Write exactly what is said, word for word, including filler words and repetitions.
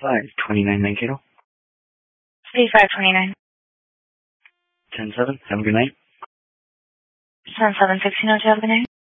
five twenty-nine Mankato. eighty-five twenty-nine. ten seven. Have a good night. ten seven sixteen oh two, have a good night.